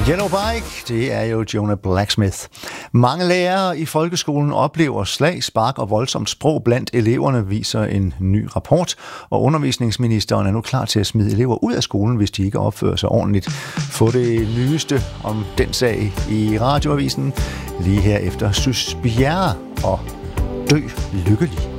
Yellow Bike, det er jo Jonah Blacksmith. Mange lærere i folkeskolen oplever slag, spark og voldsomt sprog blandt eleverne, viser en ny rapport. Og undervisningsministeren er nu klar til at smide elever ud af skolen, hvis de ikke opfører sig ordentligt. Få det nyeste om den sag i Radioavisen lige her efter Suspiria og Dø lykkelig.